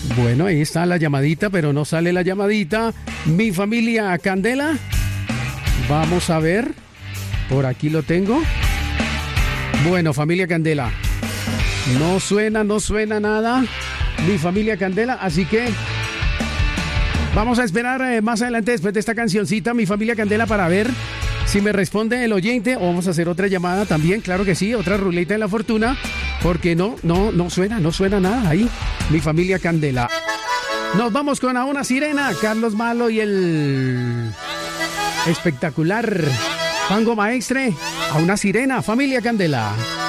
Bueno, ahí está la llamadita, pero no sale la llamadita. Mi familia Candela. Vamos a ver. Por aquí lo tengo. Bueno, familia Candela. No suena nada. Mi familia Candela, así que vamos a esperar más adelante después de esta cancioncita, mi familia Candela, para ver si me responde el oyente o vamos a hacer otra llamada también, claro que sí, otra ruleta de la fortuna, porque no suena nada ahí, mi familia Candela. Nos vamos con A una sirena, Carlos Malo y el espectacular Pango Maestre, A una sirena, familia Candela.